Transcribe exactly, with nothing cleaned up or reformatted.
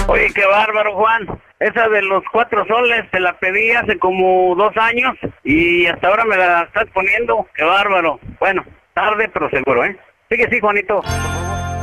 Oye, qué bárbaro, Juan. Esa de los cuatro soles te la pedí hace como dos años y hasta ahora me la estás poniendo. Qué bárbaro. Bueno, tarde pero seguro, ¿eh? Sigue, sí, Juanito.